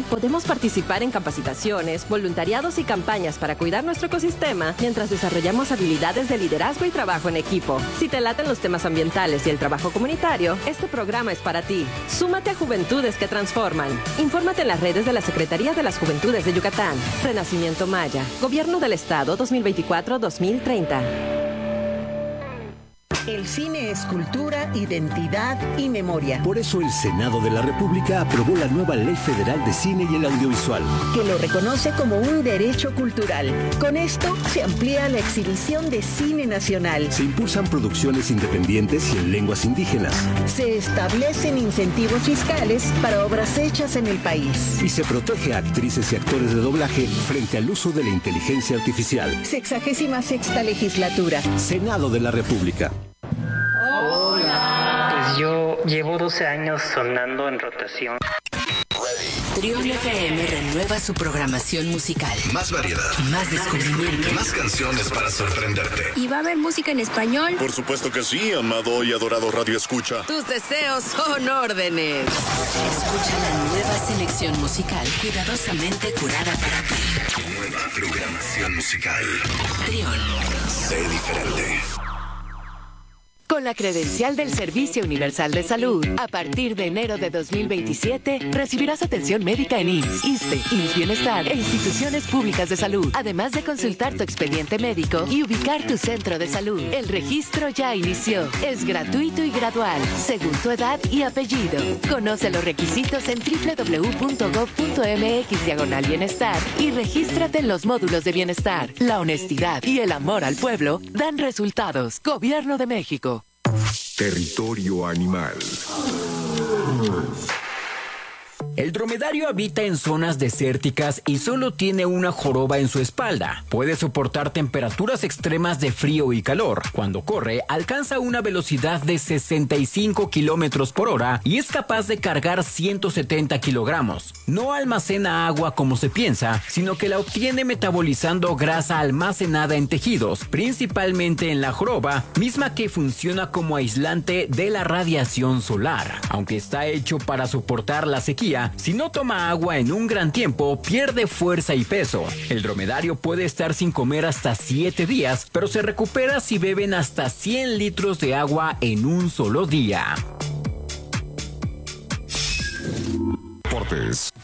podemos participar en capacitaciones, voluntariados y campañas para cuidar nuestro ecosistema mientras desarrollamos habilidades de liderazgo y trabajo en equipo. Si te laten los temas ambientales y el trabajo comunitario, este programa es para ti. Súmate a Juventudes que Transforman. Infórmate en las redes de la Secretaría de las Juventudes de Yucatán. Renacimiento Maya. Gobierno del Estado 2024-2030. El cine es cultura, identidad y memoria. Por eso el Senado de la República aprobó la nueva Ley Federal de Cine y el Audiovisual, que lo reconoce como un derecho cultural. Con esto se amplía la exhibición de cine nacional. Se impulsan producciones independientes y en lenguas indígenas. Se establecen incentivos fiscales para obras hechas en el país. Y se protege a actrices y actores de doblaje frente al uso de la inteligencia artificial. 66ª legislatura. Senado de la República. Pues yo llevo 12 años sonando en rotación. Trión FM renueva su programación musical. Más variedad. Más descubrimiento. Más canciones para sorprenderte. ¿Y va a haber música en español? Por supuesto que sí, amado y adorado Radio Escucha. Tus deseos son órdenes. Escucha la nueva selección musical cuidadosamente curada para ti. Nueva programación musical. Trión. Sé diferente. Con la credencial del Servicio Universal de Salud, a partir de enero de 2027, recibirás atención médica en IMSS, ISSSTE, IMSS Bienestar e instituciones públicas de salud, además de consultar tu expediente médico y ubicar tu centro de salud. El registro ya inició. Es gratuito y gradual, según tu edad y apellido. Conoce los requisitos en www.gov.mx/bienestar y regístrate en los módulos de bienestar. La honestidad y el amor al pueblo dan resultados. Gobierno de México. Territorio animal. El dromedario habita en zonas desérticas y solo tiene una joroba en su espalda. Puede soportar temperaturas extremas de frío y calor. Cuando corre, alcanza una velocidad de 65 kilómetros por hora y es capaz de cargar 170 kilogramos. No almacena agua como se piensa, sino que la obtiene metabolizando grasa almacenada en tejidos, principalmente en la joroba, misma que funciona como aislante de la radiación solar. Aunque está hecho para soportar la sequía, si no toma agua en un gran tiempo, pierde fuerza y peso. El dromedario puede estar sin comer hasta 7 días, pero se recupera si beben hasta 100 litros de agua en un solo día. Deportes.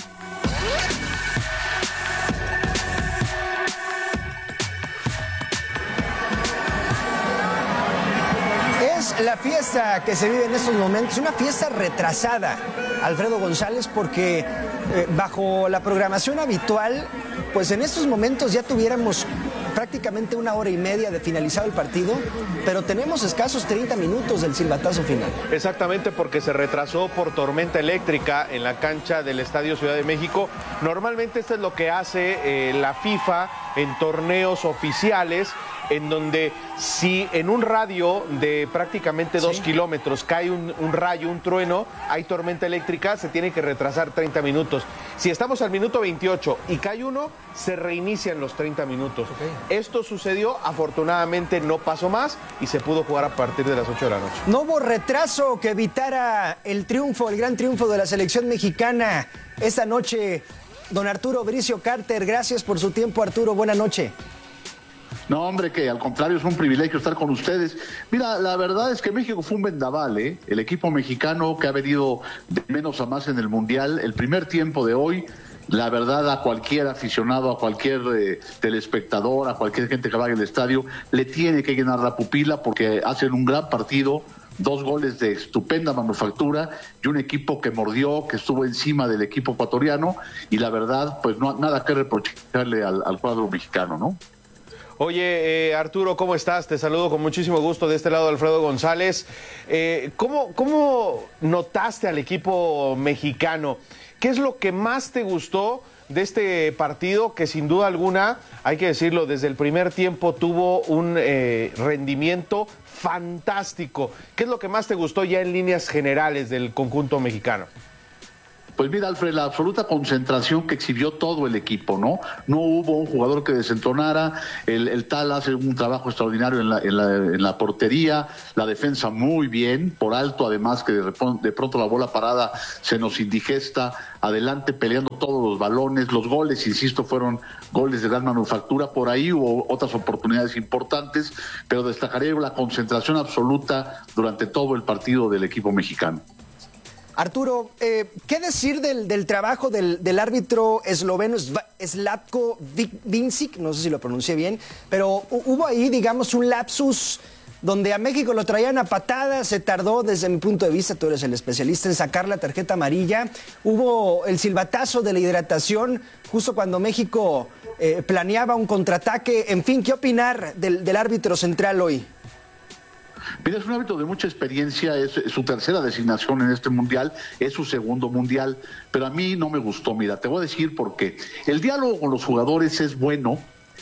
Es la fiesta que se vive en estos momentos, una fiesta retrasada, Alfredo González, porque bajo la programación habitual, pues en estos momentos ya tuviéramos prácticamente 1 hora y media de finalizado el partido, pero tenemos escasos 30 minutos del silbatazo final. Exactamente, porque se retrasó por tormenta eléctrica en la cancha del Estadio Ciudad de México. Normalmente esto es lo que hace la FIFA en torneos oficiales, en donde si en un radio de prácticamente 2 kilómetros cae un rayo, un trueno, hay tormenta eléctrica, se tiene que retrasar 30 minutos. Si estamos al minuto 28 y cae uno, se reinician los 30 minutos. Esto sucedió, afortunadamente no pasó más y se pudo jugar a partir de las 8 de la noche. No hubo retraso que evitara el triunfo, el gran triunfo de la selección mexicana esta noche. Don Arturo Bricio Carter, gracias por su tiempo, Arturo, buena noche. No, hombre, que al contrario es un privilegio estar con ustedes. Mira, la verdad es que México fue un vendaval, ¿eh? El equipo mexicano que ha venido de menos a más en el Mundial, el primer tiempo de hoy, la verdad a cualquier aficionado, a cualquier telespectador, a cualquier gente que vaya al estadio, le tiene que llenar la pupila porque hacen un gran partido, 2 goles de estupenda manufactura y un equipo que mordió, que estuvo encima del equipo ecuatoriano y la verdad, pues no nada que reprocharle al cuadro mexicano, ¿no? Oye, Arturo, ¿cómo estás? Te saludo con muchísimo gusto de este lado, Alfredo González. ¿Cómo notaste al equipo mexicano? ¿Qué es lo que más te gustó de este partido que sin duda alguna, hay que decirlo, desde el primer tiempo tuvo un rendimiento fantástico? ¿Qué es lo que más te gustó ya en líneas generales del conjunto mexicano? Pues mira, Alfred, la absoluta concentración que exhibió todo el equipo, ¿no? No hubo un jugador que desentonara, el Tal hace un trabajo extraordinario en la portería, la defensa muy bien, por alto además que de pronto la bola parada se nos indigesta, adelante peleando todos los balones, los goles, insisto, fueron goles de gran manufactura, por ahí hubo otras oportunidades importantes, pero destacaría la concentración absoluta durante todo el partido del equipo mexicano. Arturo, ¿qué decir del trabajo del árbitro esloveno Zlatko Vincic? No sé si lo pronuncié bien, pero hubo ahí, digamos, un lapsus donde a México lo traían a patadas, se tardó desde mi punto de vista, tú eres el especialista, en sacar la tarjeta amarilla. Hubo el silbatazo de la hidratación justo cuando México planeaba un contraataque. En fin, ¿qué opinar del árbitro central hoy? Mira, es un árbitro de mucha experiencia, es su tercera designación en este mundial, es su segundo mundial, pero a mí no me gustó. Mira, te voy a decir por qué. El diálogo con los jugadores es bueno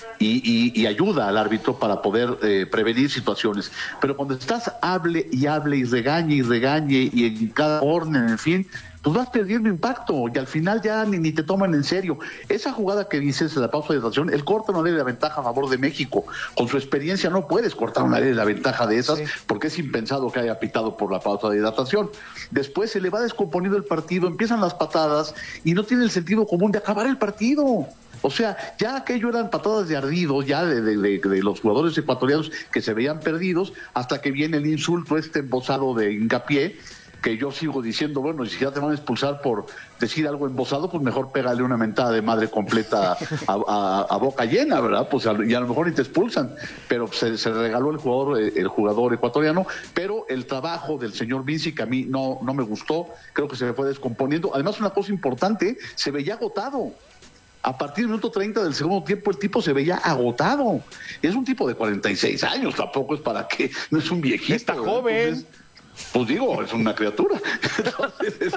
y ayuda al árbitro para poder prevenir situaciones, pero cuando estás hable y regañe y en cada orden, en fin, pues vas perdiendo impacto y al final ya ni te toman en serio. Esa jugada que dices de la pausa de hidratación, él corta una ley de la ventaja a favor de México. Con su experiencia no puedes cortar una ley de la ventaja de esas, porque es impensado que haya pitado por la pausa de hidratación. Después se le va descomponiendo el partido, empiezan las patadas y no tiene el sentido común de acabar el partido. O sea, ya aquello eran patadas de ardidos, ya de los jugadores ecuatorianos que se veían perdidos, hasta que viene el insulto embosado de Hincapié, que yo sigo diciendo, bueno, si ya te van a expulsar por decir algo embosado, pues mejor pégale una mentada de madre completa a boca llena, ¿verdad? Pues y a lo mejor ni te expulsan, pero se regaló el jugador ecuatoriano, pero el trabajo del señor Vinci, que a mí no me gustó, creo que se me fue descomponiendo. Además, una cosa importante, se veía agotado. A partir del minuto 30 del segundo tiempo, el tipo se veía agotado. Es un tipo de 46 años, tampoco es para qué, no es un viejito. Está joven. Entonces, pues digo, es una criatura. Entonces,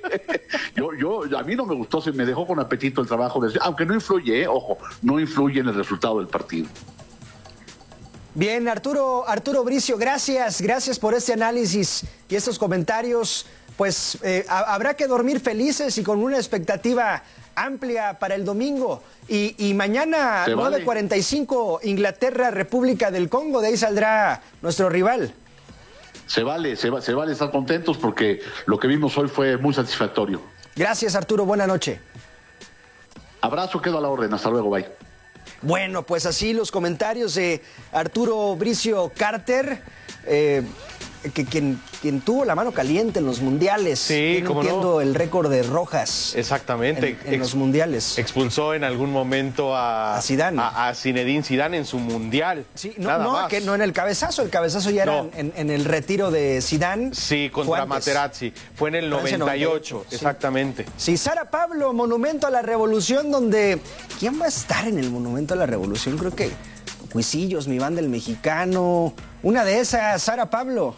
a mí no me gustó, se me dejó con apetito el trabajo, aunque no influye, ojo, no influye en el resultado del partido. Bien, Arturo Bricio, gracias por este análisis y estos comentarios. Pues habrá que dormir felices y con una expectativa amplia para el domingo. Y mañana, 9:45, Inglaterra, República del Congo, de ahí saldrá nuestro rival. Se vale estar contentos porque lo que vimos hoy fue muy satisfactorio. Gracias, Arturo, buena noche. Abrazo, quedo a la orden, hasta luego, bye. Bueno, pues así los comentarios de Arturo Bricio Carter, quien tuvo la mano caliente en los mundiales. Sí, como no. El récord de Rojas. Exactamente. En los mundiales. Expulsó en algún momento a Zidane. A Zinedine Zidane en su mundial. Sí, no en el cabezazo. El cabezazo ya era en el retiro de Zidane. Sí, contra Materazzi. Fue en el 98, exactamente. Sí, Sara Pablo, Monumento a la Revolución, donde... ¿Quién va a estar en el Monumento a la Revolución? Creo que Cuisillos, mi banda el mexicano. Una de esas, Sara Pablo.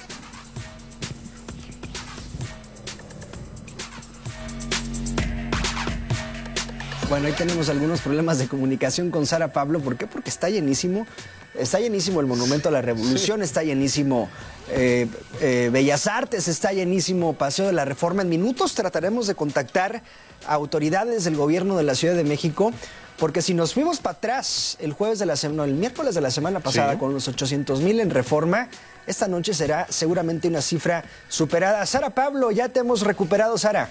Bueno, ahí tenemos algunos problemas de comunicación con Sara Pablo. ¿Por qué? Porque está llenísimo. Está llenísimo el Monumento a la Revolución, está llenísimo Bellas Artes, está llenísimo Paseo de la Reforma. En minutos trataremos de contactar a autoridades del gobierno de la Ciudad de México, porque si nos fuimos para atrás el miércoles de la semana pasada, con los 800,000 en Reforma, esta noche será seguramente una cifra superada. Sara Pablo, ya te hemos recuperado, Sara.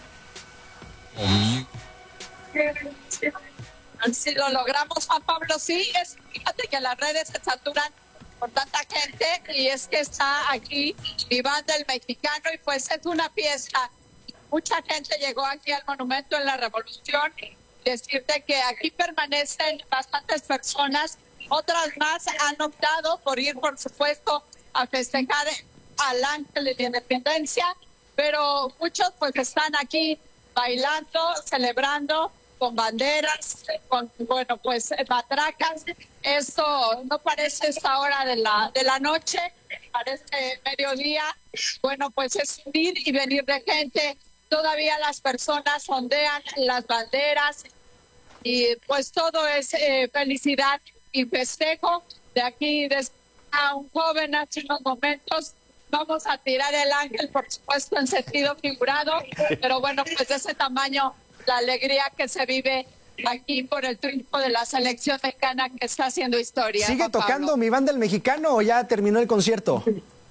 Si lo logramos, Juan Pablo, sí, fíjate que las redes se saturan por tanta gente y es que está aquí mi banda el mexicano y pues es una fiesta. Mucha gente llegó aquí al Monumento en la Revolución. Decirte que aquí permanecen bastantes personas, otras más han optado por ir, por supuesto, a festejar al Ángel de la Independencia, pero muchos pues están aquí bailando, celebrando, con banderas, con, bueno, pues matracas. Esto no parece esta hora de la noche, parece mediodía. Bueno, pues es ir y venir de gente. Todavía las personas ondean las banderas y pues todo es felicidad y festejo. De aquí a un joven hace unos momentos vamos a tirar el ángel, por supuesto, en sentido figurado, pero bueno, pues de ese tamaño, la alegría que se vive aquí por el triunfo de la selección mexicana que está haciendo historia. ¿Sigue Juan tocando Pablo? Mi Banda el Mexicano o ya terminó el concierto?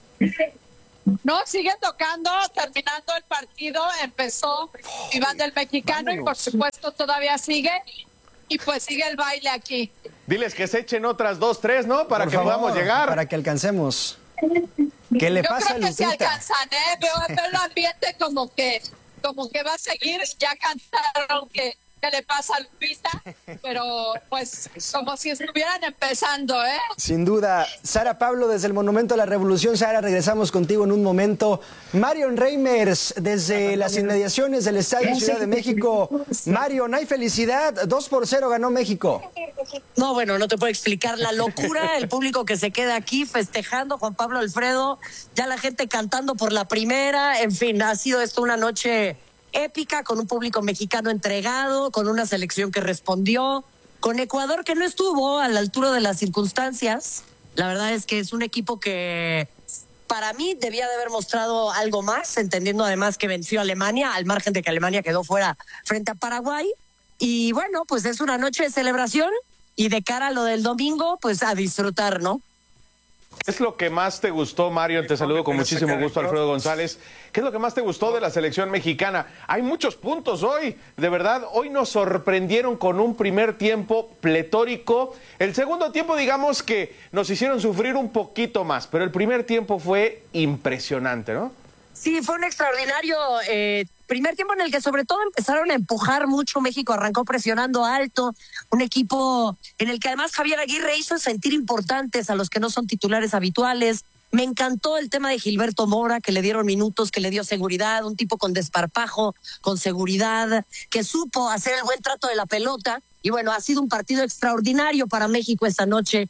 No, sigue tocando, terminando el partido, empezó Mi Banda el Mexicano y por supuesto todavía sigue y pues sigue el baile aquí. Diles que se echen otras 2, 3, ¿no? Para Por que favor, podamos llegar. Para que alcancemos. ¿Qué le pasa a Yo creo que se Lupita? alcanzan, veo el ambiente como que va a seguir, ya cantaron que le pasa a Lupita, pero pues como si estuvieran empezando, Sin duda. Sara Pablo, desde el Monumento a la Revolución. Sara, regresamos contigo en un momento. Marion Reimers, desde las inmediaciones del Estadio Ciudad de México. Marion, hay felicidad. 2-0 ganó México. No, bueno, no te puedo explicar la locura, el público que se queda aquí festejando, Juan Pablo, Alfredo, ya la gente cantando por la primera, en fin, ha sido esto una noche épica, con un público mexicano entregado, con una selección que respondió, con Ecuador que no estuvo a la altura de las circunstancias. La verdad es que es un equipo que para mí debía de haber mostrado algo más, entendiendo además que venció a Alemania, al margen de que Alemania quedó fuera frente a Paraguay. Y bueno, pues es una noche de celebración y de cara a lo del domingo, pues a disfrutar, ¿no? ¿Qué es lo que más te gustó, Mario? Te saludo con muchísimo gusto, Alfredo González. ¿Qué es lo que más te gustó de la selección mexicana? Hay muchos puntos hoy, de verdad. Hoy nos sorprendieron con un primer tiempo pletórico. El segundo tiempo, digamos que nos hicieron sufrir un poquito más, pero el primer tiempo fue impresionante, ¿no? Sí, fue un extraordinario primer tiempo en el que sobre todo empezaron a empujar mucho. México arrancó presionando alto, un equipo en el que además Javier Aguirre hizo sentir importantes a los que no son titulares habituales. Me encantó el tema de Gilberto Mora, que le dieron minutos, que le dio seguridad, un tipo con desparpajo, con seguridad, que supo hacer el buen trato de la pelota. Y bueno, ha sido un partido extraordinario para México esta noche.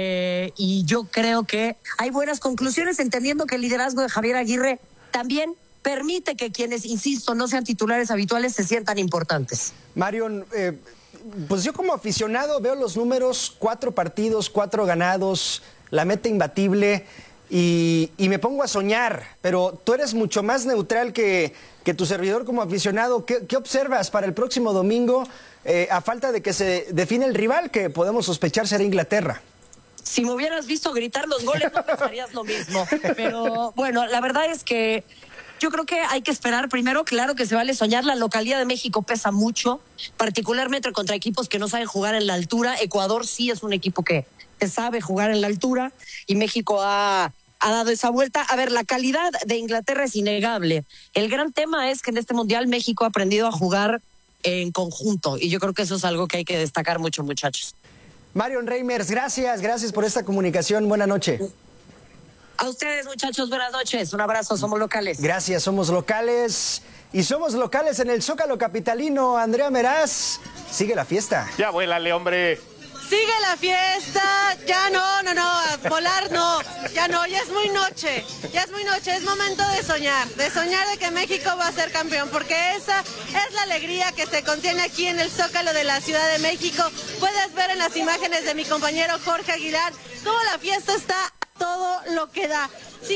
Y yo creo que hay buenas conclusiones, entendiendo que el liderazgo de Javier Aguirre también permite que quienes, insisto, no sean titulares habituales se sientan importantes. Marion, pues yo como aficionado veo los números, 4 partidos, 4 ganados, la meta imbatible y me pongo a soñar, pero tú eres mucho más neutral que tu servidor como aficionado. ¿Qué observas para el próximo domingo a falta de que se define el rival que podemos sospechar será Inglaterra? Si me hubieras visto gritar los goles no pensarías lo mismo, pero bueno, la verdad es que yo creo que hay que esperar primero. Claro que se vale soñar, la localidad de México pesa mucho, particularmente contra equipos que no saben jugar en la altura. Ecuador sí es un equipo que sabe jugar en la altura y México ha dado esa vuelta. A ver, la calidad de Inglaterra es innegable. El gran tema es que en este Mundial México ha aprendido a jugar en conjunto y yo creo que eso es algo que hay que destacar mucho, muchachos. Marion Reimers, gracias por esta comunicación. Buena noche. A ustedes, muchachos, buenas noches. Un abrazo, somos locales. Gracias, somos locales. Y somos locales en el Zócalo capitalino. Andrea Meraz, sigue la fiesta. Ya vuélale, hombre. Sigue la fiesta, ya no, volar no, ya es muy noche, es momento de soñar de que México va a ser campeón, porque esa es la alegría que se contiene aquí en el Zócalo de la Ciudad de México. Puedes ver en las imágenes de mi compañero Jorge Aguilar cómo la fiesta está a todo lo que da.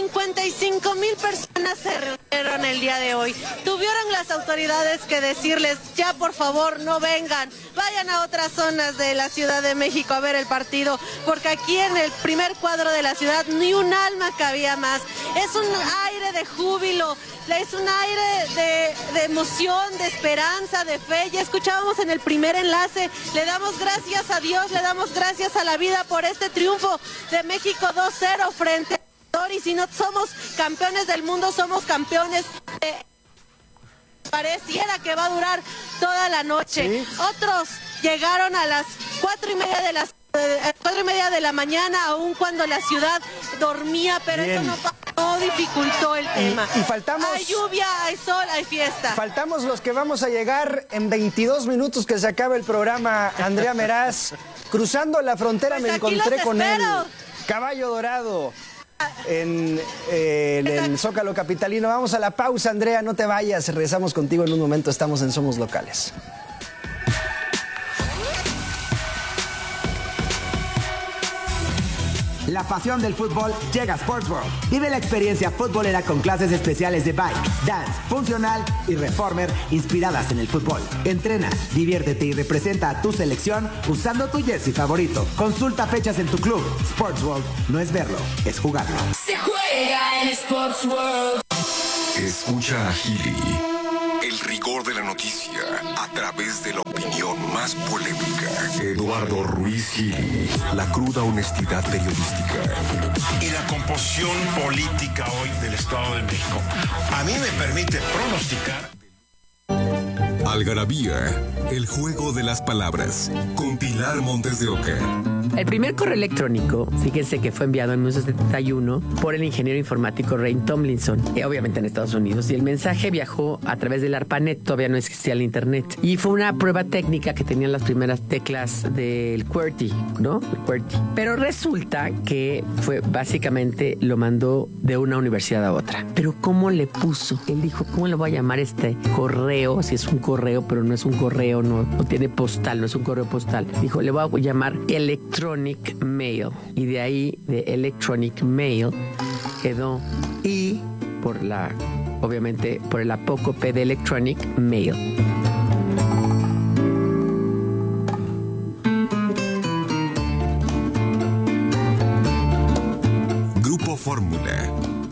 55,000 personas se reunieron el día de hoy. Tuvieron las autoridades que decirles, ya por favor no vengan, vayan a otras zonas de la Ciudad de México a ver el partido, porque aquí en el primer cuadro de la ciudad ni un alma cabía más. Es un aire de júbilo, es un aire de emoción, de esperanza, de fe. Ya escuchábamos en el primer enlace, le damos gracias a Dios, le damos gracias a la vida por este triunfo de México 2-0 frente a... Y si no somos campeones del mundo, somos campeones de... Pareciera que va a durar toda la noche. ¿Sí? Otros llegaron a las 4:30 de la mañana, aun cuando la ciudad dormía, pero bien. Eso no dificultó el tema. Y faltamos... Hay lluvia, hay sol, hay fiesta. Faltamos los que vamos a llegar en 22 minutos que se acabe el programa. Andrea Meraz, cruzando la frontera pues me encontré con él. Caballo Dorado. En el Zócalo capitalino. Vamos a la pausa, Andrea, no te vayas, regresamos contigo en un momento, estamos en Somos Locales. La pasión del fútbol llega a Sports World. Vive la experiencia futbolera con clases especiales de bike, dance, funcional y reformer inspiradas en el fútbol. Entrena, diviértete y representa a tu selección usando tu jersey favorito. Consulta fechas en tu club. Sports World no es verlo, es jugarlo. Se juega en Sports World. Escucha a Gili. El rigor de la noticia a través de la opinión más polémica. Eduardo Ruiz Gili. La cruda honestidad periodística. Y la composición política hoy del Estado de México a mí me permite pronosticar. Algarabía, el juego de las palabras, con Pilar Montes de Oca. El primer correo electrónico, fíjense que fue enviado en 1971 por el ingeniero informático Ray Tomlinson, obviamente en Estados Unidos, y el mensaje viajó a través del ARPANET, todavía no existía el internet, y fue una prueba técnica que tenían las primeras teclas del QWERTY, ¿no? El QWERTY. Pero resulta que fue básicamente, lo mandó de una universidad a otra. Pero ¿cómo le puso? Él dijo, ¿cómo le voy a llamar este correo? Si es un correo, pero no es un correo, no tiene postal, no es un correo postal. Dijo, le voy a llamar Electronic Mail. Y de ahí, de Electronic Mail, quedó I por la, obviamente, por el apócope de Electronic Mail. Grupo Fórmula.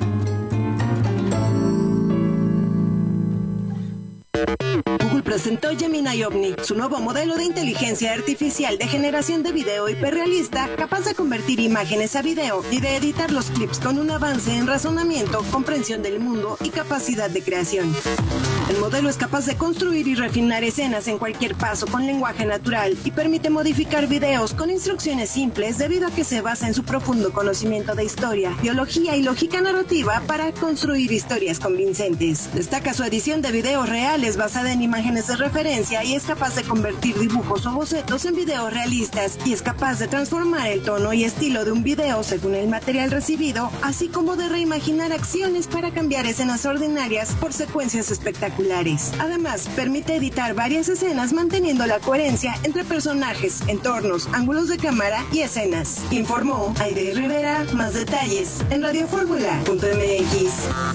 Presentó Gemini Omni, su nuevo modelo de inteligencia artificial de generación de video hiperrealista, capaz de convertir imágenes a video y de editar los clips con un avance en razonamiento, comprensión del mundo y capacidad de creación. El modelo es capaz de construir y refinar escenas en cualquier paso con lenguaje natural y permite modificar videos con instrucciones simples debido a que se basa en su profundo conocimiento de historia, biología y lógica narrativa para construir historias convincentes. Destaca su edición de videos reales basada en imágenes de referencia y es capaz de convertir dibujos o bocetos en videos realistas y es capaz de transformar el tono y estilo de un video según el material recibido, así como de reimaginar acciones para cambiar escenas ordinarias por secuencias espectaculares. Además, permite editar varias escenas manteniendo la coherencia entre personajes, entornos, ángulos de cámara y escenas. Informó Aide Rivera. Más detalles en radioformula.mx.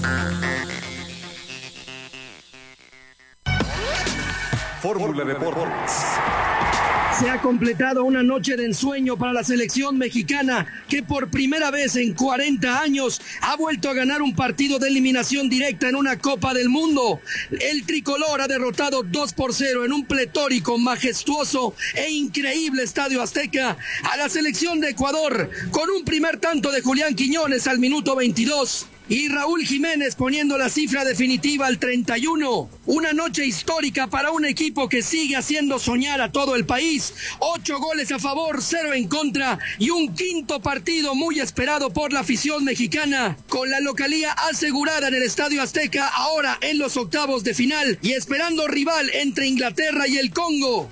Fórmula Deportes. Se ha completado una noche de ensueño para la selección mexicana, que por primera vez en 40 años ha vuelto a ganar un partido de eliminación directa en una Copa del Mundo. El tricolor ha derrotado 2-0 en un pletórico, majestuoso e increíble Estadio Azteca a la selección de Ecuador, con un primer tanto de Julián Quiñones al minuto 22. Y Raúl Jiménez poniendo la cifra definitiva al 31. Una noche histórica para un equipo que sigue haciendo soñar a todo el país. 8 goles a favor, 0 en contra y un quinto partido muy esperado por la afición mexicana. Con la localía asegurada en el Estadio Azteca, ahora en los octavos de final y esperando rival entre Inglaterra y el Congo.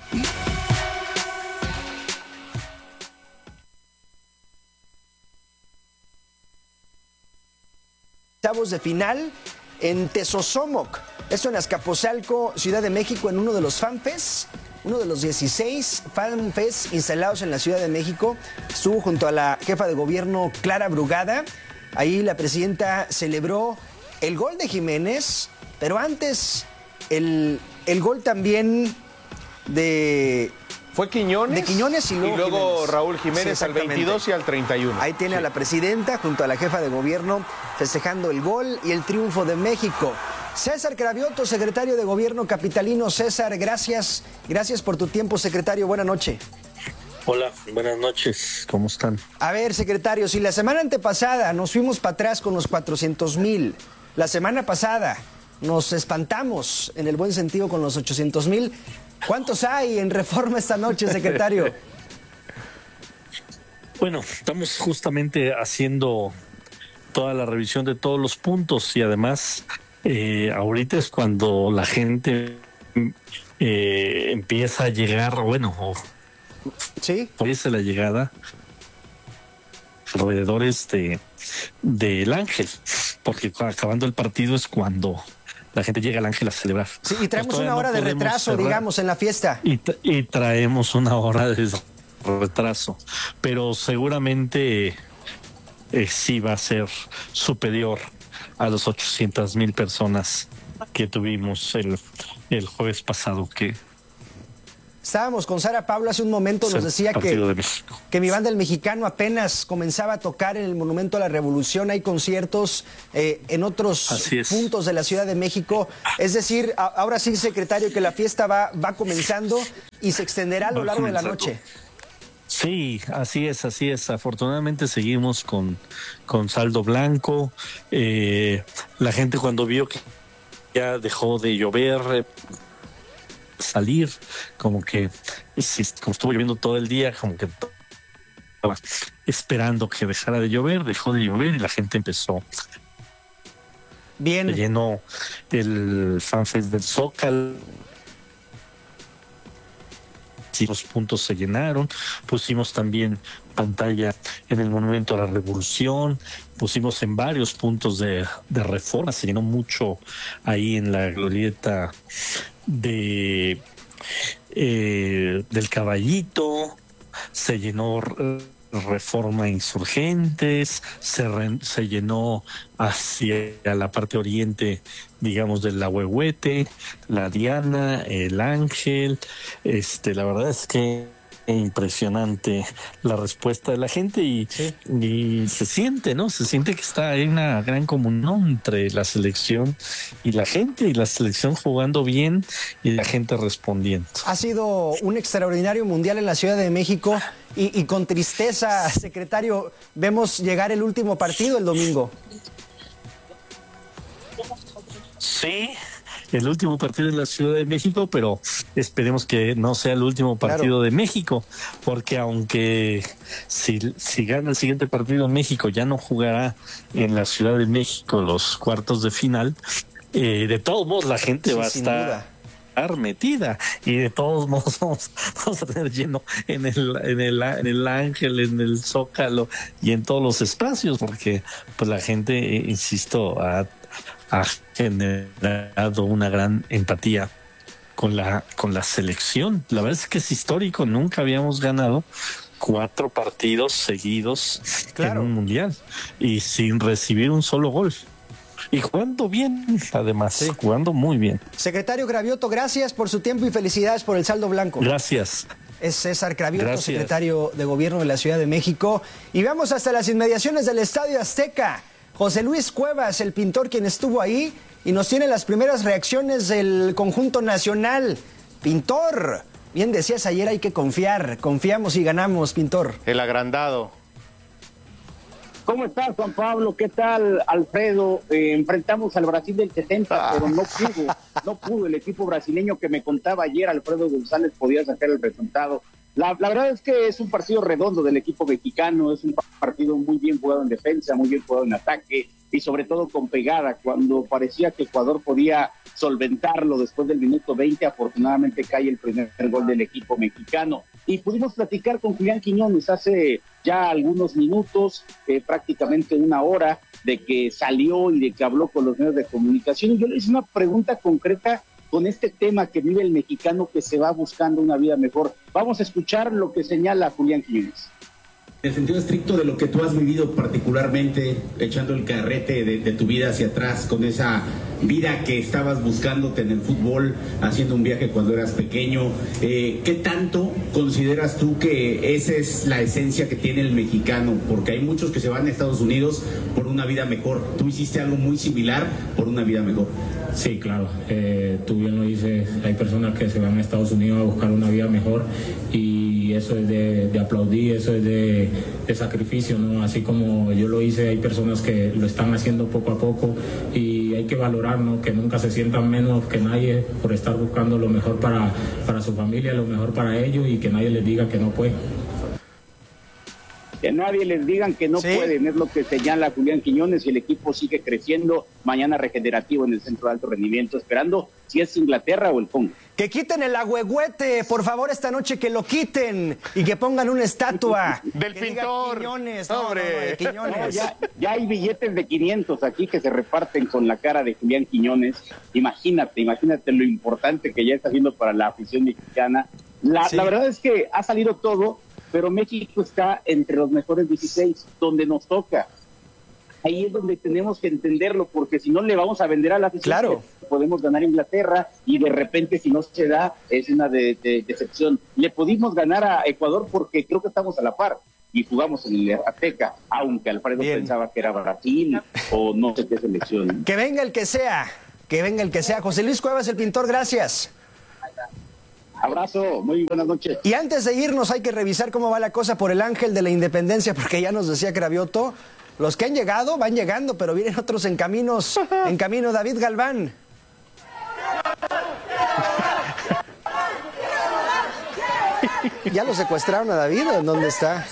Octavos de final en Tezosomoc, esto en Azcapotzalco, Ciudad de México, en uno de los FanFest, uno de los 16 FanFest instalados en la Ciudad de México. Estuvo junto a la jefa de gobierno Clara Brugada. Ahí la presidenta celebró el gol de Jiménez, pero antes el gol también de... Fue Quiñones. De Quiñones y luego Jiménez. Raúl Jiménez, sí, al 22 y al 31. Ahí tiene a la presidenta junto a la jefa de gobierno festejando el gol y el triunfo de México. César Cravioto, secretario de Gobierno capitalino. César, gracias por tu tiempo, secretario. Buenas noches. Hola, buenas noches. ¿Cómo están? A ver, secretario, si la semana antepasada nos fuimos para atrás con los 400,000, la semana pasada nos espantamos, en el buen sentido, con los 800,000... ¿Cuántos hay en Reforma esta noche, secretario? Bueno, estamos justamente haciendo toda la revisión de todos los puntos y además ahorita es cuando la gente empieza a llegar, ¿sí? Empieza la llegada alrededores del Ángel, porque acabando el partido es cuando la gente llega al Ángel a celebrar. Sí, y traemos una hora de retraso, digamos, en la fiesta. Y traemos una hora de retraso. Pero seguramente sí va a ser superior a los 800,000 personas que tuvimos el jueves pasado. Que estábamos con Sara Pablo hace un momento, nos decía que mi banda El Mexicano apenas comenzaba a tocar en el Monumento a la Revolución. Hay conciertos en otros puntos de la Ciudad de México. Es decir, ahora sí, secretario, que la fiesta va comenzando y se extenderá a lo largo de la noche. Sí, así es. Afortunadamente seguimos con saldo blanco. La gente, cuando vio que ya dejó de llover, salir, como estuvo lloviendo todo el día, como que estaba esperando que dejara de llover, dejó de llover y la gente empezó. Bien. Se llenó el FanFest del Zócalo. Sí, los puntos se llenaron. Pusimos también pantalla en el Monumento a la Revolución, pusimos en varios puntos de Reforma, se llenó mucho ahí en la glorieta del Caballito, se llenó Reforma Insurgentes, se llenó hacia la parte oriente, digamos, del Ahuehuete, la Diana, el Ángel. La verdad es que impresionante la respuesta de la gente y se siente, ¿no? Se siente que hay una gran comunión entre la selección y la gente, y la selección jugando bien y la gente respondiendo. Ha sido un extraordinario mundial en la Ciudad de México y con tristeza, secretario, vemos llegar el último partido el domingo. Sí, el último partido en la Ciudad de México, pero esperemos que no sea el último partido de México, porque aunque si gana el siguiente partido en México, ya no jugará en la Ciudad de México los cuartos de final. De todos modos la gente va a estar metida, y de todos modos vamos a tener lleno en el Ángel, en el Zócalo y en todos los espacios, porque pues la gente, insisto, ha generado una gran empatía con la selección. La verdad es que es histórico, nunca habíamos ganado 4 partidos seguidos en un mundial y sin recibir un solo gol. Y jugando bien, además, jugando muy bien. Secretario Cravioto, gracias por su tiempo y felicidades por el saldo blanco. Gracias. Es César Cravioto, secretario de Gobierno de la Ciudad de México. Y vamos hasta las inmediaciones del Estadio Azteca. José Luis Cuevas, el pintor, quien estuvo ahí y nos tiene las primeras reacciones del conjunto nacional. Pintor, bien decías ayer, hay que confiar. Confiamos y ganamos, pintor. El agrandado. ¿Cómo estás, Juan Pablo? ¿Qué tal, Alfredo? Enfrentamos al Brasil del 70, pero no pudo el equipo brasileño que me contaba ayer, Alfredo González, podía sacar el resultado. La verdad es que es un partido redondo del equipo mexicano, es un partido muy bien jugado en defensa, muy bien jugado en ataque y sobre todo con pegada. Cuando parecía que Ecuador podía solventarlo después del minuto 20, afortunadamente cae el primer gol del equipo mexicano. Y pudimos platicar con Julián Quiñones hace ya algunos minutos, prácticamente una hora, de que salió y de que habló con los medios de comunicación. Y yo le hice una pregunta concreta con este tema que vive el mexicano, que se va buscando una vida mejor. Vamos a escuchar lo que señala Julián Quiñones. En el sentido estricto de lo que tú has vivido particularmente, echando el carrete de tu vida hacia atrás, con esa vida que estabas buscándote en el fútbol, haciendo un viaje cuando eras pequeño, ¿qué tanto consideras tú que esa es la esencia que tiene el mexicano? Porque hay muchos que se van a Estados Unidos por una vida mejor. Tú hiciste algo muy similar por una vida mejor. Sí, claro. Tú bien lo dices, hay personas que se van a Estados Unidos a buscar una vida mejor y eso es de aplaudir, eso es de sacrificio, ¿no? Así como yo lo hice, hay personas que lo están haciendo poco a poco y hay que valorar, ¿no? Que nunca se sientan menos que nadie por estar buscando lo mejor para su familia, lo mejor para ellos, y que nadie les diga que no puede. Que nadie les digan que no pueden, es lo que señala Julián Quiñones, y el equipo sigue creciendo. Mañana regenerativo en el centro de alto rendimiento, esperando si es Inglaterra o el Congo. Que quiten el Ahuehuete, por favor, esta noche, que lo quiten y que pongan una estatua del pintor. Quiñones, de Quiñones. Ya hay billetes de 500 aquí que se reparten con la cara de Julián Quiñones. Imagínate lo importante que ya está haciendo para la afición mexicana. La verdad es que ha salido todo, pero México está entre los mejores 16, donde nos toca. Ahí es donde tenemos que entenderlo, porque si no le vamos a vender a la afición. Claro. Podemos ganar Inglaterra y de repente si no se da es una decepción. Le pudimos ganar a Ecuador porque creo que estamos a la par y jugamos en el Azteca, aunque Alfredo pensaba que era Brasil o no sé qué selección. Que venga el que sea, que venga el que sea. José Luis Cuevas, el pintor, gracias. Abrazo, muy buenas noches. Y antes de irnos hay que revisar cómo va la cosa por el Ángel de la Independencia, porque ya nos decía Cravioto, los que han llegado van llegando, pero vienen otros en camino. David Galván. ¿Ya lo secuestraron a David o en dónde está?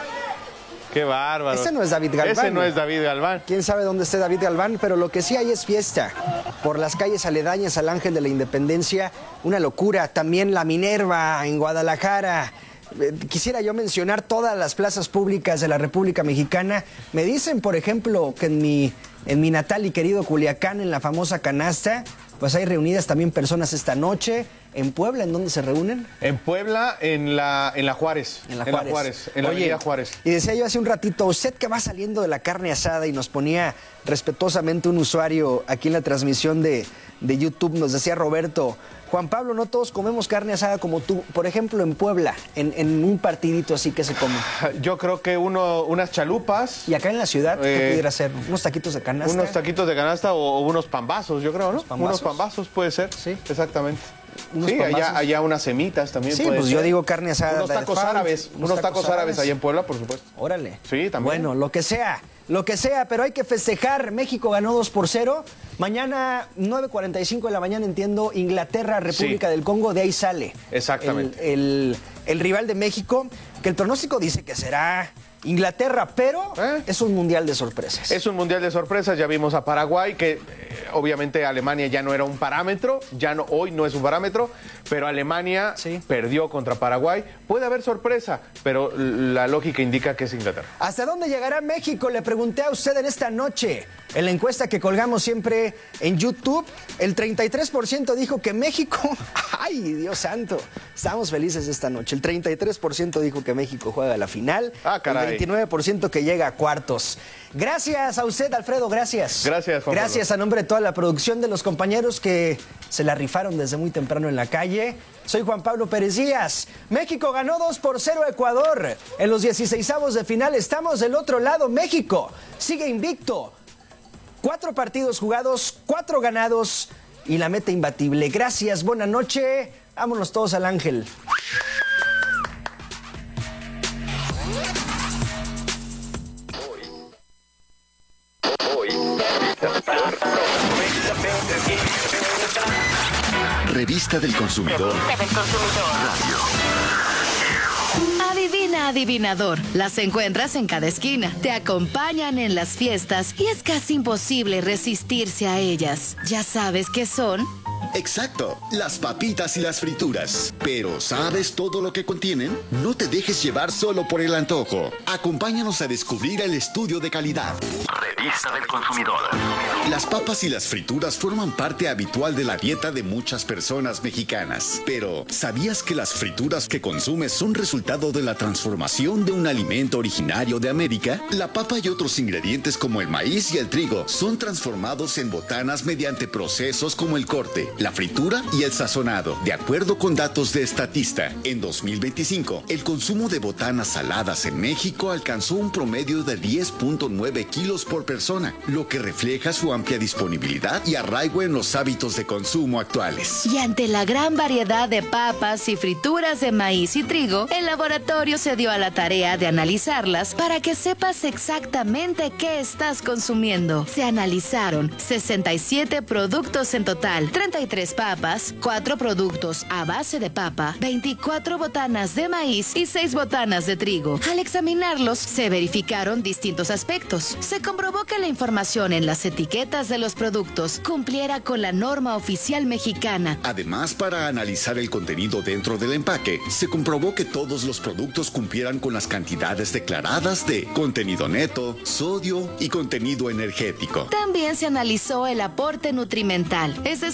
Qué bárbaro. Ese no es David Galván. Ese no es David Galván. ¿Quién sabe dónde esté David Galván? Pero lo que sí hay es fiesta. Por las calles aledañas al Ángel de la Independencia, una locura. También la Minerva en Guadalajara. Quisiera yo mencionar todas las plazas públicas de la República Mexicana. Me dicen, por ejemplo, que en mi natal y querido Culiacán, en la famosa canasta, pues hay reunidas también personas esta noche. ¿En Puebla, en dónde se reúnen? En Puebla, en la Juárez. En la Juárez. En la avenida Juárez. Y decía yo hace un ratito, usted que va saliendo de la carne asada, y nos ponía respetuosamente un usuario aquí en la transmisión de YouTube, nos decía Roberto, Juan Pablo, no todos comemos carne asada como tú. Por ejemplo, en Puebla, en un partidito así que se come. Yo creo que unas chalupas. Y acá en la ciudad, ¿qué pudiera ser? ¿Unos taquitos de canasta? Unos taquitos de canasta o unos pambazos, yo creo, ¿no? Unos pambazos puede ser. Sí. Exactamente. Sí, allá unas semitas también. Sí, pues yo digo carne asada. Unos tacos árabes. Unos tacos árabes allá en Puebla, por supuesto. Órale. Sí, también. Bueno, lo que sea, pero hay que festejar. México ganó 2-0. Mañana, 9:45 de la mañana, entiendo, Inglaterra, República del Congo, de ahí sale. Exactamente. El rival de México, que el pronóstico dice que será Inglaterra, pero es un mundial de sorpresas. Es un mundial de sorpresas, ya vimos a Paraguay, que obviamente Alemania ya no era un parámetro, hoy no es un parámetro, pero Alemania perdió contra Paraguay. Puede haber sorpresa, pero la lógica indica que es Inglaterra. ¿Hasta dónde llegará México? Le pregunté a usted en esta noche. En la encuesta que colgamos siempre en YouTube, el 33% dijo que México... ¡Ay, Dios santo! Estamos felices esta noche. El 33% dijo que México juega la final. Ah, caray. El 29% que llega a cuartos. Gracias a usted, Alfredo, gracias. Gracias, Juan Gracias Pablo. A nombre de toda la producción, de los compañeros que se la rifaron desde muy temprano en la calle. Soy Juan Pablo Pérez Díaz. México ganó 2-0 a Ecuador. En los 16avos de final estamos del otro lado. México sigue invicto. 4 partidos jugados, 4 ganados y la meta imbatible. Gracias, buena noche. Vámonos todos al Ángel. Revista del Consumidor. Radio. Adivina, adivinador. Las encuentras en cada esquina. Te acompañan en las fiestas y es casi imposible resistirse a ellas. ¿Ya sabes qué son? Exacto, las papitas y las frituras. Pero ¿sabes todo lo que contienen? No te dejes llevar solo por el antojo. Acompáñanos a descubrir el estudio de calidad. Revista del Consumidor. Las papas y las frituras forman parte habitual de la dieta de muchas personas mexicanas. Pero ¿sabías que las frituras que consumes son resultado de la transformación de un alimento originario de América? La papa y otros ingredientes como el maíz y el trigo son transformados en botanas mediante procesos como el corte, la fritura y el sazonado. De acuerdo con datos de Statista, en 2025, el consumo de botanas saladas en México alcanzó un promedio de 10.9 kilos por persona, lo que refleja su amplia disponibilidad y arraigo en los hábitos de consumo actuales. Y ante la gran variedad de papas y frituras de maíz y trigo, el laboratorio se dio a la tarea de analizarlas para que sepas exactamente qué estás consumiendo. Se analizaron 67 productos en total, 33 papas, 4 productos a base de papa, 24 botanas de maíz y 6 botanas de trigo. Al examinarlos, se verificaron distintos aspectos. Se comprobó que la información en las etiquetas de los productos cumpliera con la norma oficial mexicana. Además, para analizar el contenido dentro del empaque, se comprobó que todos los productos cumplieran con las cantidades declaradas de contenido neto, sodio y contenido energético. También se analizó el aporte nutrimental, es decir, la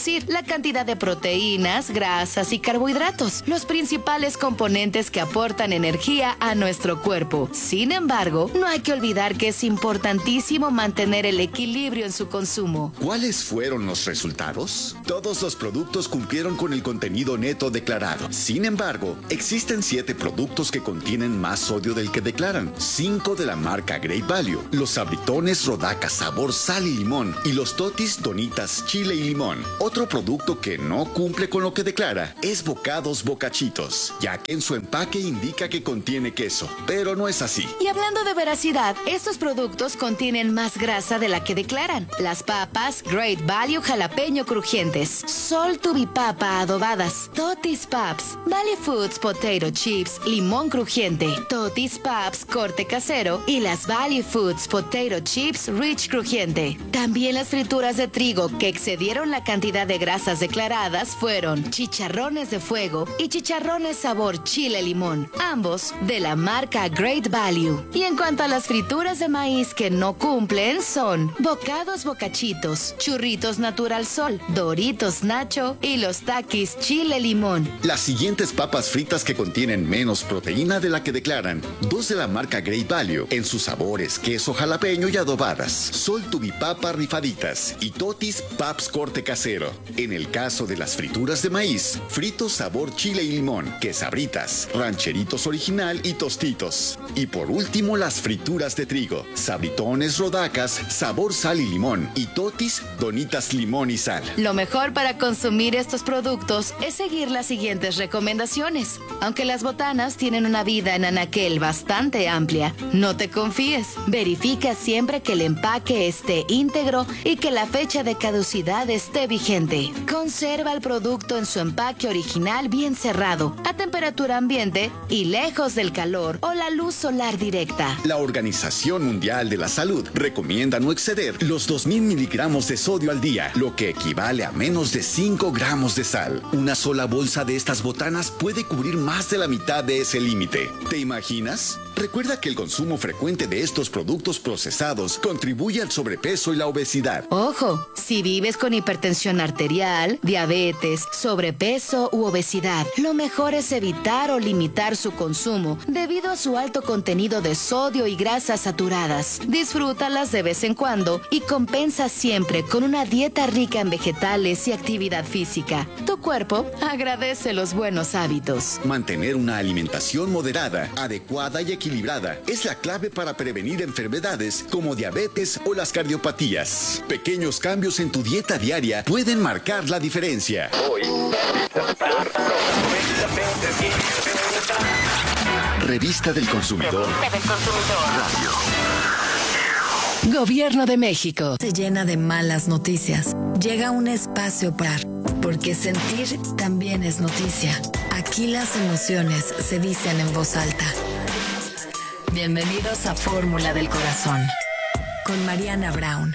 cantidad de proteínas, grasas y carbohidratos, los principales componentes que aportan energía a nuestro cuerpo. Sin embargo, no hay que olvidar que es importantísimo mantener el equilibrio en su consumo. ¿Cuáles fueron los resultados? Todos los productos cumplieron con el contenido neto declarado. Sin embargo, existen 7 productos que contienen más sodio del que declaran. 5 de la marca Great Value, los Sabritones Rodaca sabor sal y limón y los Totis Donitas chile y limón. Otro producto que no cumple con lo que declara es Bocados Bocachitos, ya que en su empaque indica que contiene queso, pero no es así. Y hablando de veracidad, estos productos contienen más grasa de la que declaran. Las papas Great Value jalapeño crujientes, Sol Tubipapa adobadas, Totis Paps, Valley Foods Potato Chips limón crujiente, Totis Paps corte casero y las Valley Foods Potato Chips Rich crujiente. También las frituras de trigo que excedieron la cantidad de grasas declaradas fueron chicharrones de fuego y chicharrones sabor chile limón, ambos de la marca Great Value. Y en cuanto a las frituras de maíz que no cumplen son Bocados Bocachitos, Churritos Natural Sol, Doritos Nacho y los Takis chile limón. Las siguientes papas fritas que contienen menos proteína de la que declaran: 2 de la marca Great Value en sus sabores queso jalapeño y adobadas, Sol Tubipapa rifaditas y Totis Paps corte casero. En el caso de las frituras de maíz, fritos sabor chile y limón, quesabritas, rancheritos original y tostitos. Y por último, las frituras de trigo, Sabritones Rodacas sabor sal y limón y Totis Donitas limón y sal. Lo mejor para consumir estos productos es seguir las siguientes recomendaciones. Aunque las botanas tienen una vida en anaquel bastante amplia, no te confíes. Verifica siempre que el empaque esté íntegro y que la fecha de caducidad esté vigente. Conserva el producto en su empaque original bien cerrado, a temperatura ambiente y lejos del calor o la luz solar directa. La Organización Mundial de la Salud recomienda no exceder los 2000 miligramos de sodio al día, lo que equivale a menos de 5 gramos de sal. Una sola bolsa de estas botanas puede cubrir más de la mitad de ese límite. ¿Te imaginas? Recuerda que el consumo frecuente de estos productos procesados contribuye al sobrepeso y la obesidad. Ojo, si vives con hipertensión arterial, diabetes, sobrepeso u obesidad, lo mejor es evitar o limitar su consumo debido a su alto contenido de sodio y grasas saturadas. Disfrútalas de vez en cuando y compensa siempre con una dieta rica en vegetales y actividad física. Tu cuerpo agradece los buenos hábitos. Mantener una alimentación moderada, adecuada y equilibrada es la clave para prevenir enfermedades como diabetes o las cardiopatías. Pequeños cambios en tu dieta diaria pueden marcar la diferencia. Revista del Consumidor. Radio. Gobierno de México. Se llena de malas noticias. Llega un espacio para... Porque sentir también es noticia. Aquí las emociones se dicen en voz alta. Bienvenidos a Fórmula del Corazón. Con Mariana Brown.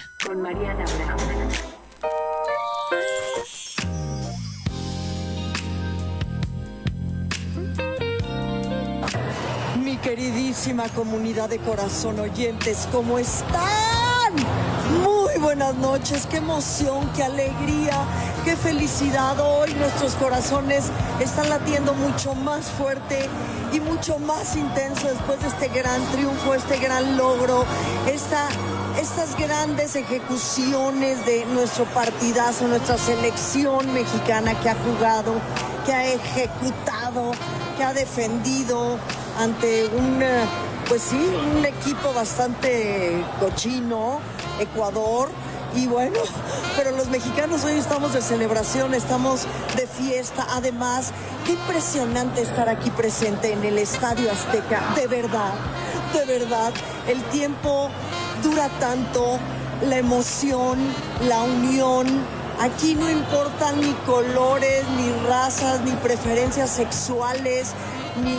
Mi queridísima comunidad de corazón oyentes, ¿cómo están? Muy buenas noches, qué emoción, qué alegría, qué felicidad. Hoy nuestros corazones están latiendo mucho más fuerte y mucho más intenso después de este gran triunfo, este gran logro, estas grandes ejecuciones de nuestro partidazo, nuestra selección mexicana que ha jugado, que ha ejecutado, que ha defendido ante un equipo bastante cochino, Ecuador. Y bueno, pero los mexicanos hoy estamos de celebración, estamos de fiesta. Además, qué impresionante estar aquí presente en el Estadio Azteca. De verdad, el tiempo dura tanto, la emoción, la unión. Aquí no importan ni colores, ni razas, ni preferencias sexuales, ni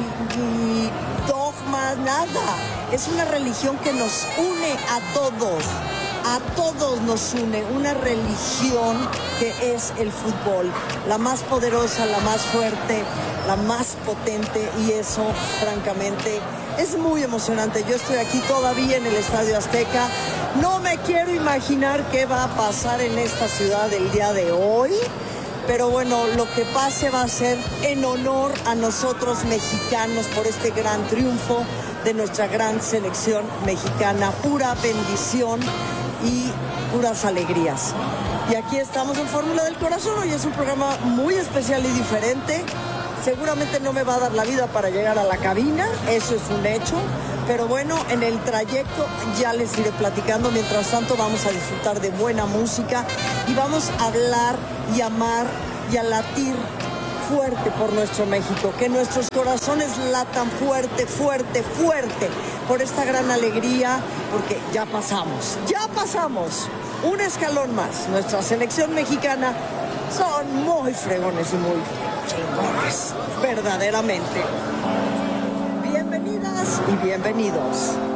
dogmas, nada. Es una religión que nos une a todos. A todos nos une una religión que es el fútbol, la más poderosa, la más fuerte, la más potente, y eso, francamente, es muy emocionante. Yo estoy aquí todavía en el Estadio Azteca. No me quiero imaginar qué va a pasar en esta ciudad el día de hoy. Pero bueno, lo que pase va a ser en honor a nosotros mexicanos por este gran triunfo de nuestra gran selección mexicana. Pura bendición y puras alegrías. Y aquí estamos en Fórmula del Corazón. Hoy es un programa muy especial y diferente. Seguramente no me va a dar la vida para llegar a la cabina, eso es un hecho. Pero bueno, en el trayecto ya les iré platicando. Mientras tanto vamos a disfrutar de buena música y vamos a hablar y amar y a latir fuerte por nuestro México. Que nuestros corazones latan fuerte, fuerte, fuerte por esta gran alegría, porque ya pasamos un escalón más. Nuestra selección mexicana son muy fregones y muy chingones, verdaderamente. Bienvenidas y bienvenidos.